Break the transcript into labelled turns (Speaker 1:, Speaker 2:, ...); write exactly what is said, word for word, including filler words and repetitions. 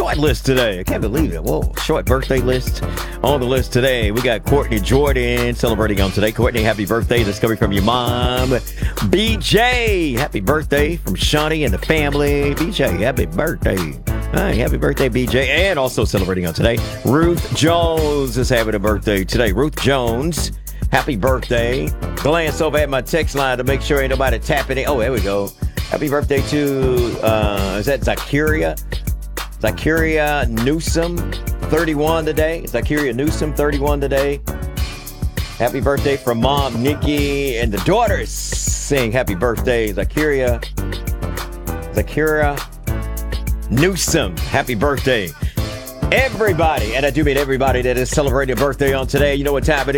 Speaker 1: short list today. I can't believe it. Whoa, short birthday list on the list today. We got Courtney Jordan celebrating on today. Courtney, happy birthday. That's coming from your mom. B J, happy birthday from Shawnee and the family. B J, happy birthday. Hi, happy birthday, B J. And also celebrating on today, Ruth Jones is having a birthday today. Ruth Jones, happy birthday. Glance over at my text line to make sure ain't nobody tapping it. Oh, there we go. Happy birthday to, uh, is that Zakiria? Zakiria Newsom, thirty-one today. Zakiria Newsom, thirty-one today. Happy birthday from Mom, Nikki, and the daughters saying happy birthday. Zakiria, Zakiria Newsom, happy birthday. Everybody, and I do mean everybody that is celebrating a birthday on today. You know what time it is.